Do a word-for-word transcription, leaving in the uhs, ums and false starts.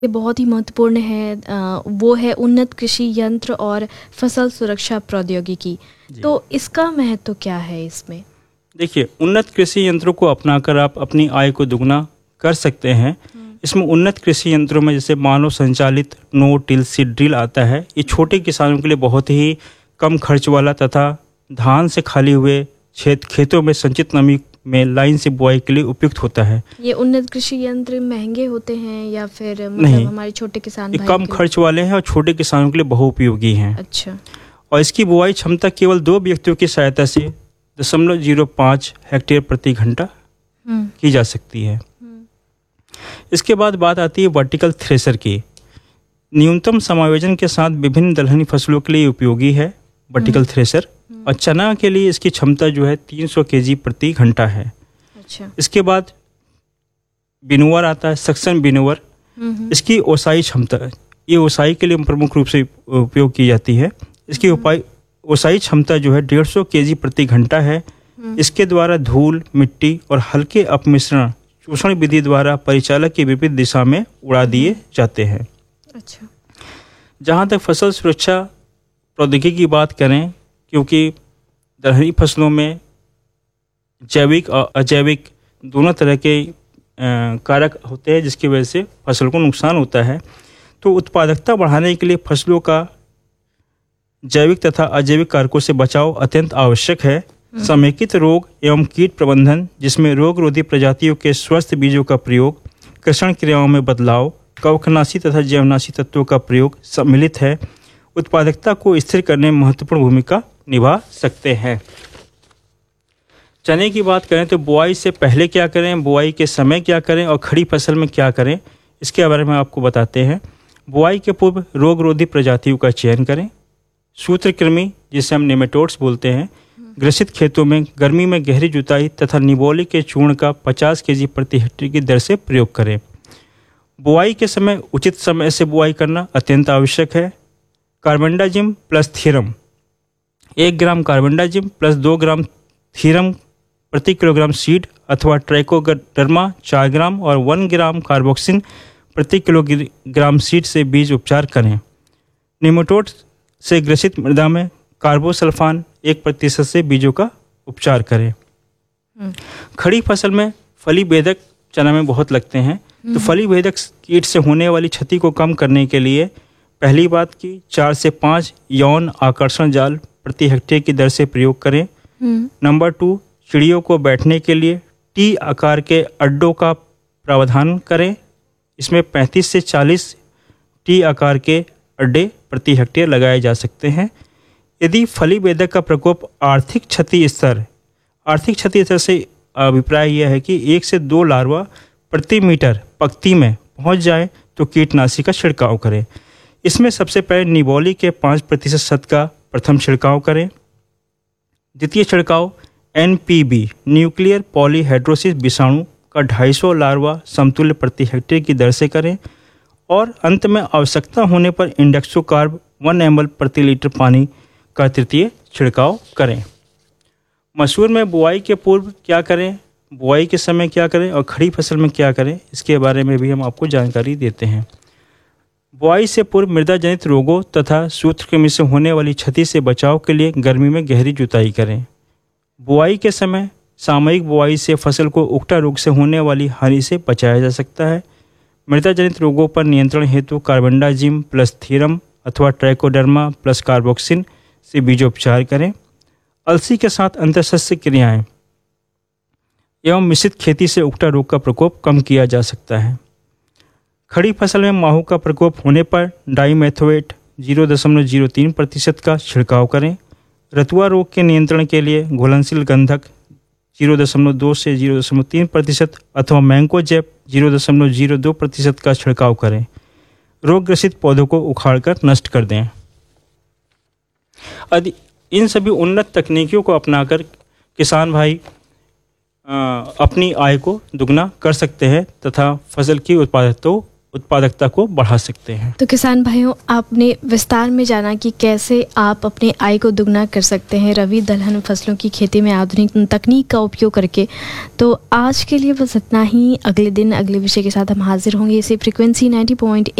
ये बहुत ही महत्वपूर्ण है, अ, वो है उन्नत कृषि यंत्र और फसल सुरक्षा प्रौद्योगिकी। तो इसका महत्व क्या है इसमें? देखिए, उन्नत कृषि यंत्रों को अपनाकर आप अपनी आय को दुगना कर सकते हैं। इसमें उन्नत कृषि यंत्रों में जैसे मानव संचालित नो टिल सीड ड्रिल आता है। ये छोटे किसानों के लिए बहुत ही कम खर्च वाला तथा धान से खाली हुए खेत खेतों में संचित नमी में लाइन से बुआई के लिए उपयुक्त होता है। ये उन्नत कृषि यंत्र महंगे होते हैं या फिर मतलब नहीं, हमारे छोटे किसान ये भाई कम खर्च वाले हैं और छोटे किसानों के लिए बहुउपयोगी हैं। अच्छा। और इसकी बुआई क्षमता केवल दो व्यक्तियों की सहायता से दशमलव जीरो पाँच हेक्टेयर प्रति घंटा की जा सकती है। इसके बाद बात आती है वर्टिकल थ्रेशर की। न्यूनतम समायोजन के साथ विभिन्न दलहनी फसलों के लिए उपयोगी है वर्टिकल थ्रेशर। और चना के लिए इसकी क्षमता जो है तीन सौ केजी प्रति घंटा है। अच्छा। इसके बाद बिनोवर आता है, सक्शन बिनोवर। इसकी ओसाई क्षमता, ये ओसाई के लिए प्रमुख रूप से उपयोग की जाती है। इसकी उपाय ओसाई क्षमता जो है डेढ़ सौ केजी प्रति घंटा है। इसके द्वारा धूल, मिट्टी और हल्के अपमिश्रण शोषण विधि द्वारा परिचालक की विपरीत दिशा में उड़ा दिए जाते हैं। अच्छा। जहाँ तक फसल सुरक्षा प्रौद्योगिकी की बात करें, क्योंकि दलहनी फसलों में जैविक और अजैविक दोनों तरह के कारक होते हैं जिसकी वजह से फसल को नुकसान होता है, तो उत्पादकता बढ़ाने के लिए फसलों का जैविक तथा अजैविक कारकों से बचाव अत्यंत आवश्यक है। समेकित रोग एवं कीट प्रबंधन, जिसमें रोग रोधी प्रजातियों के स्वस्थ बीजों का प्रयोग, कृषण क्रियाओं में बदलाव, कवकनाशी तथा जैवनाशी तत्वों का प्रयोग सम्मिलित है, उत्पादकता को स्थिर करने में महत्वपूर्ण भूमिका निभा सकते हैं। चने की बात करें तो बुआई से पहले क्या करें, बुआई के समय क्या करें और खड़ी फसल में क्या करें, इसके बारे में आपको बताते हैं। बुआई के पूर्व रोग रोधी प्रजातियों का चयन करें। सूत्रकृमि, जिसे हम नेमेटोड्स बोलते हैं, ग्रसित खेतों में गर्मी में गहरी जुताई तथा निबोली के चूर्ण का पचास केजी प्रति हेक्टेयर की दर से प्रयोग करें। बुआई के समय उचित समय से बुआई करना अत्यंत आवश्यक है। कार्बेंडाजिम प्लस थीरम, एक ग्राम कार्बेंडाजिम प्लस दो ग्राम थीरम प्रति किलोग्राम सीड अथवा ट्राइकोडर्मा चार ग्राम और वन ग्राम कार्बोक्सिन प्रति किलोग्राम सीड से बीज उपचार करें। निमेटोड से ग्रसित मृदा में कार्बोसल्फान एक प्रतिशत से बीजों का उपचार करें। खड़ी फसल में फली भेदक चना में बहुत लगते हैं, तो फली भेदक कीट से होने वाली क्षति को कम करने के लिए पहली बात की चार से पाँच यौन आकर्षण जाल प्रति हेक्टेयर की दर से प्रयोग करें। नंबर टू, चिड़ियों को बैठने के लिए टी आकार के अड्डों का प्रावधान करें। इसमें पैंतीस से चालीस टी आकार के अड्डे प्रति हेक्टेयर लगाए जा सकते हैं। यदि फली भेदक का प्रकोप आर्थिक क्षति स्तर आर्थिक क्षति स्तर से अभिप्राय यह है कि एक से दो लार्वा प्रति मीटर पंक्ति में पहुंच जाए तो कीटनाशी का छिड़काव करें। इसमें सबसे पहले निबोली के पाँच प्रतिशत शत का प्रथम छिड़काव करें। द्वितीय छिड़काव N P B nuclear polyhedrosis विषाणु का ढाई सौ लार्वा समतुल्य प्रति हेक्टेयर की दर से करें। और अंत में आवश्यकता होने पर इंडेक्सोकार्ब वन एम एल प्रति लीटर पानी का तृतीय छिड़काव करें। मसूर में बुआई के पूर्व क्या करें, बुआई के समय क्या करें और खड़ी फसल में क्या करें, इसके बारे में भी हम आपको जानकारी देते हैं। बुआई से पूर्व मृदा जनित रोगों तथा सूत्रकृमि से होने वाली क्षति से बचाव के लिए गर्मी में गहरी जुताई करें। बुआई के समय सामयिक बुआई से फसल को उकटा रोग से होने वाली हानि से बचाया जा सकता है। मृदा जनित रोगों पर नियंत्रण हेतु कार्बेंडाजिम प्लस थीरम अथवा ट्राइकोडर्मा प्लस कार्बोक्सिन से बीजोपचार करें। अलसी के साथ अंतःसस्य क्रियाएं एवं मिश्रित खेती से उकटा रोग का प्रकोप कम किया जा सकता है। खड़ी फसल में माहू का प्रकोप होने पर डाइमेथोएट जीरो दशमलव जीरो तीन प्रतिशत का छिड़काव करें। रतुआ रोग के नियंत्रण के लिए घुलनशील गंधक जीरो दशमलव दो से जीरो दशमलव तीन प्रतिशत अथवा मैंकोजेब जीरो दशमलव जीरो दो प्रतिशत का छिड़काव करें। रोग ग्रसित पौधों को उखाड़कर नष्ट कर दें। यदि इन सभी उन्नत तकनीकियों को अपनाकर किसान भाई आ, अपनी आय को दुगना कर सकते हैं तथा फसल की उत्पादकता को उत्पादकता को बढ़ा सकते हैं। तो किसान भाइयों, आपने विस्तार में जाना कि कैसे आप अपने आय को दुगना कर सकते हैं रबी दलहन फसलों की खेती में आधुनिक तकनीक का उपयोग करके। तो आज के लिए बस इतना ही। अगले दिन अगले विषय के साथ हम हाजिर होंगे इसी फ्रीक्वेंसी नाइंटी पॉइंट